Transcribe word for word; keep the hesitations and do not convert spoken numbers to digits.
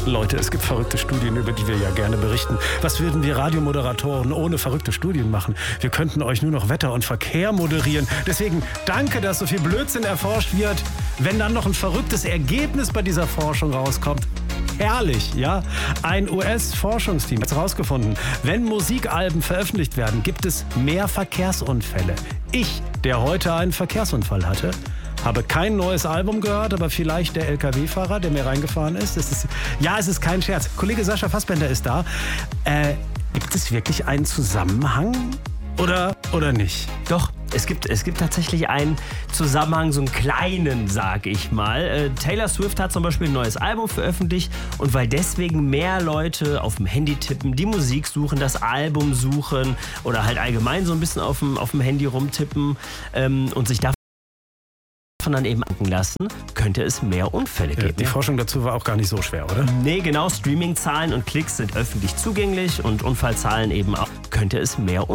Leute, es gibt verrückte Studien, über die wir ja gerne berichten. Was würden wir Radiomoderatoren ohne verrückte Studien machen? Wir könnten euch nur noch Wetter und Verkehr moderieren. Deswegen danke, dass so viel Blödsinn erforscht wird. Wenn dann noch ein verrücktes Ergebnis bei dieser Forschung rauskommt, herrlich, ja? Ein U S-Forschungsteam hat herausgefunden, wenn Musikalben veröffentlicht werden, gibt es mehr Verkehrsunfälle. Ich, der heute einen Verkehrsunfall hatte, habe kein neues Album gehört, aber vielleicht der L K W-Fahrer, der mir reingefahren ist. Es ist ja, es ist kein Scherz. Kollege Sascha Fassbender ist da. Äh, gibt es wirklich einen Zusammenhang oder, oder nicht? Doch, es gibt, es gibt tatsächlich einen Zusammenhang, so einen kleinen, sag ich mal. Äh, Taylor Swift hat zum Beispiel ein neues Album veröffentlicht und weil deswegen mehr Leute auf dem Handy tippen, die Musik suchen, das Album suchen oder halt allgemein so ein bisschen auf dem, auf dem Handy rumtippen ähm, und sich davon dann eben anken lassen, könnte es mehr Unfälle geben. Ja, die Forschung dazu war auch gar nicht so schwer, oder? Nee, genau. Streaming-Zahlen und Klicks sind öffentlich zugänglich und Unfallzahlen eben auch. Könnte es mehr Unfälle